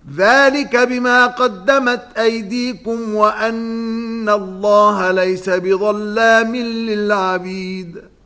ذلك بما قدمت أيديكم وأن الله ليس بظلام للعبيد